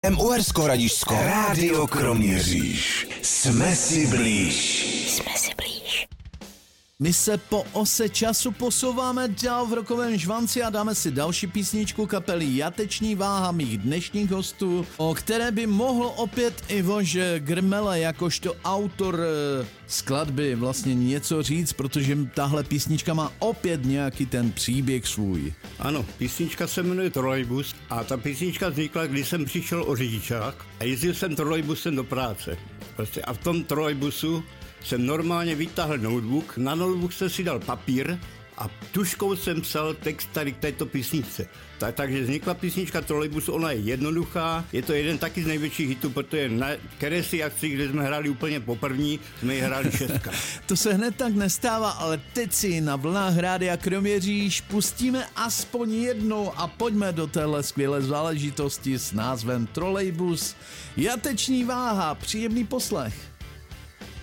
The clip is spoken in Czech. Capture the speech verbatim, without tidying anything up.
M Uhersko-Hradišťsko. Rádio Kroměříž. Jsme si blíž. Jsme si blíž. My se po ose času posouváme dál v rokovém žvanci a dáme si další písničku kapely Jateční váha mých dnešních hostů, o které by mohl opět Ivoš Grmele jakožto autor skladby vlastně něco říct, protože tahle písnička má opět nějaký ten příběh svůj. Ano, písnička se jmenuje Trolejbus a ta písnička vznikla, když jsem přišel o řidičák a jezdil jsem trolejbusem do práce. Prostě a v tom trolejbusu jsem normálně vytáhl notebook, na notebook jsem si dal papír a tuškou jsem psal text tady k této písničce. Tak, takže vznikla písnička Trolejbus, ona je jednoduchá, je to jeden taky z největších hitů, protože na keresi akci, kde jsme hráli úplně poprvní, jsme ji hráli šestka. To se hned tak nestává, ale teď si na vlnách Rádia Kroměříž pustíme aspoň jednou a pojďme do téhle skvělé záležitosti s názvem Trolejbus. Jateční váha, příjemný poslech.